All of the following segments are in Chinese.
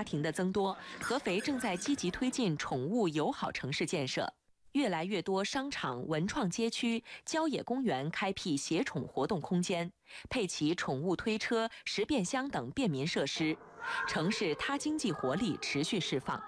家庭的增多，合肥正在积极推进宠物友好城市建设。越来越多商场、文创街区、郊野公园开辟携宠活动空间，配齐宠物推车、食便箱等便民设施，城市它经济活力持续释放。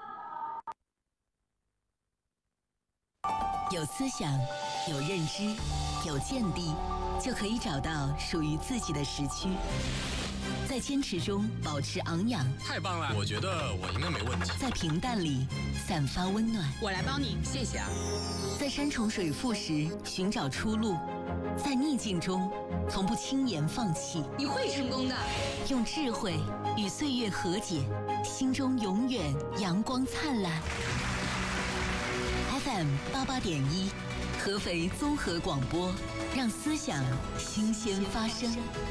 有思想，有认知，有见地，就可以找到属于自己的时区。在坚持中保持昂扬， 太棒了！我觉得我应该没问题。 在平淡里散发温暖， 我来帮你，谢谢啊。 在山重水复时寻找出路，在逆境中从不轻言放弃。 你会成功的。 用智慧与岁月和解，心中永远阳光灿烂。FM 88.1，合肥综合广播，让思想新鲜发生。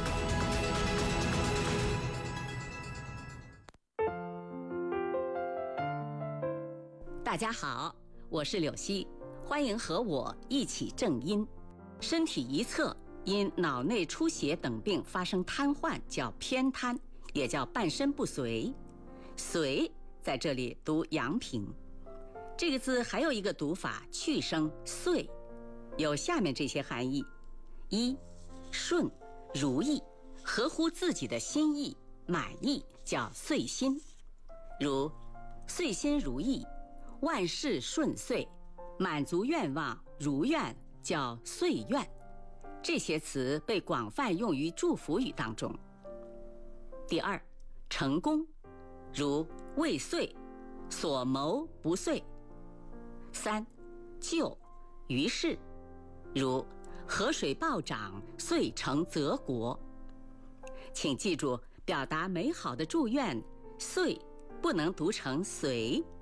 大家好，我是柳溪，欢迎和我一起正音。身体一侧因脑内出血等病发生瘫痪叫偏瘫，也叫半身不遂。遂在这里读阳平。这个字还有一个读法，去声遂，有下面这些含义：一、顺、如意，合乎自己的心意，满意叫遂心，如遂心如意，万事顺遂，满足愿望如愿叫遂愿。这些词被广泛用于祝福语当中。第二，成功，如未遂，所谋不遂。三，就，于是，如河水暴涨，遂成泽国。请记住，表达美好的祝愿，遂不能读成随。